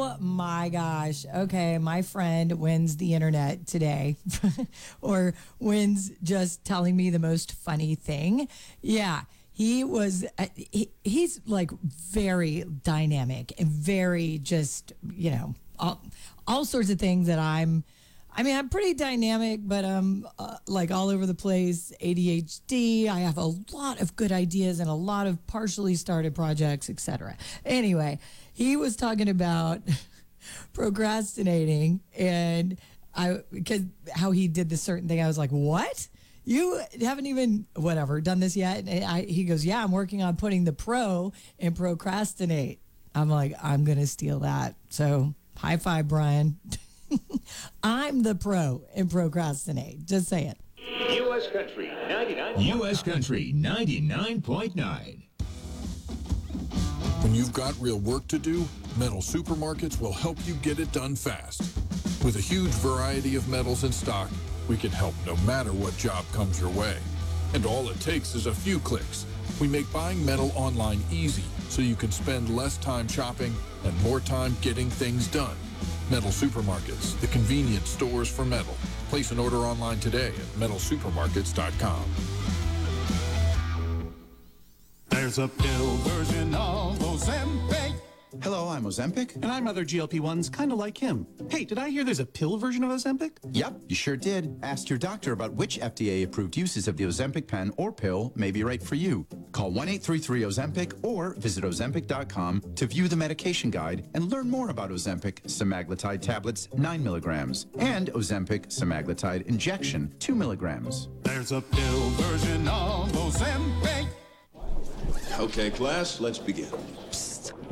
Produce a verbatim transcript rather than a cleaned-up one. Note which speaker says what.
Speaker 1: Oh my gosh. Okay, my friend wins the internet today or wins just telling me the most funny thing. Yeah. He was, uh, he, he's like very dynamic and very just, you know, all, all sorts of things that I'm, I mean, I'm pretty dynamic, but I'm uh, like all over the place, A D H D. I have a lot of good ideas and a lot of partially started projects, et cetera. Anyway, he was talking about procrastinating and I, because how he did this certain thing. I was like, what? You haven't even, whatever, done this yet? And I, he goes, yeah, I'm working on putting the pro in procrastinate. I'm like, I'm going to steal that. So high five, Brian. I'm the pro in procrastinate. Just say it.
Speaker 2: U S Country ninety-nine.
Speaker 3: U S Country ninety-nine point nine.
Speaker 4: When you've got real work to do, Metal Supermarkets will help you get it done fast. With a huge variety of metals in stock, we can help no matter what job comes your way. And all it takes is a few clicks. We make buying metal online easy so you can spend less time shopping and more time getting things done. Metal Supermarkets, the convenient stores for metal. Place an order online today at metal supermarkets dot com.
Speaker 5: There's a pill version of Ozempic.
Speaker 6: Hello, I'm Ozempic.
Speaker 5: And I'm other G L P ones kind of like him. Hey, did I hear there's a pill version of Ozempic?
Speaker 6: Yep, you sure did. Ask your doctor about which F D A-approved uses of the Ozempic pen or pill may be right for you. Call one eight three three Ozempic or visit ozempic dot com to view the medication guide and learn more about Ozempic semaglutide tablets, nine milligrams, and Ozempic semaglutide injection, two milligrams.
Speaker 5: There's a pill version of Ozempic.
Speaker 7: Okay, class, let's begin.